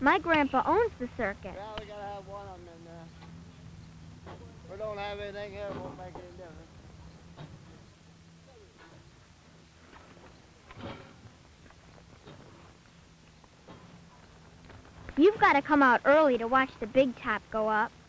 My grandpa owns the circus. Well, we gotta have one of them in there. If we don't have anything here, it won't make any difference. You've got to come out early to watch the big top go up.